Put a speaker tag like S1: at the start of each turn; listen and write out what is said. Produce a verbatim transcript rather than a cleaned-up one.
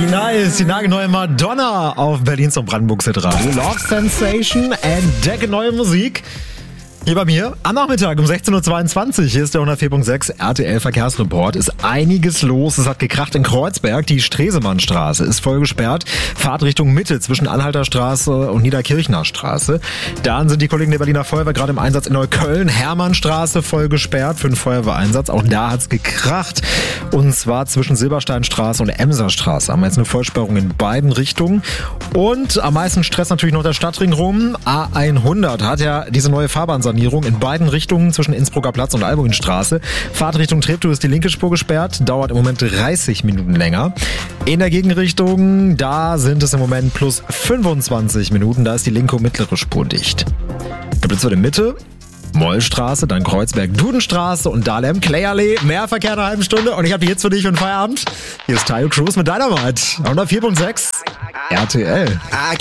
S1: Wie nice, die nagelneue Madonna auf Berlins und Brandenburgs Radio. Love Sensation, entdecke neue Musik. Hier bei mir am Nachmittag um sechzehn Uhr zweiundzwanzig. Hier ist der hundertvier Punkt sechs R T L Verkehrsreport. Ist einiges los. Es hat gekracht in Kreuzberg. Die Stresemannstraße ist voll gesperrt. Fahrt Richtung Mitte zwischen Anhalterstraße und Niederkirchner Straße. Dann sind die Kollegen der Berliner Feuerwehr gerade im Einsatz in Neukölln. Hermannstraße voll gesperrt für den Feuerwehreinsatz. Auch da hat's gekracht. Und zwar zwischen Silbersteinstraße und Emserstraße. Haben wir jetzt eine Vollsperrung in beiden Richtungen. Und am meisten Stress natürlich noch der Stadtring rum. A hundert hat ja diese neue Fahrbahnsanierung in beiden Richtungen zwischen Innsbrucker Platz und Albuinstraße. Fahrt Richtung Treptow ist die linke Spur gesperrt, dauert im Moment dreißig Minuten länger. In der Gegenrichtung, da sind es im Moment plus fünfundzwanzig Minuten, da ist die linke und mittlere Spur dicht. Der Blitz wird in Mitte, Mollstraße, dann Kreuzberg, Dudenstraße und Dahlem, Klayallee, mehr Verkehr in einer halben Stunde und ich habe die Hits für dich für den Feierabend. Hier ist Tayo Cruz mit Dynamite, hundertvier Punkt sechs R T L.